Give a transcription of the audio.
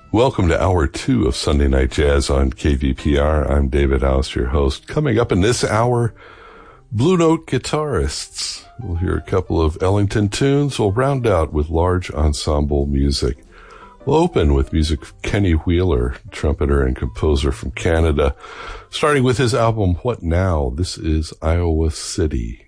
Welcome to Hour 2 of Sunday Night Jazz on KVPR. I'm David House, your host. Coming up in this hour, Blue Note guitarists. We'll hear a couple of Ellington tunes. We'll round out with large ensemble music. We'll open with music from Kenny Wheeler, trumpeter and composer from Canada, starting with his album, What Now? This is Iowa City.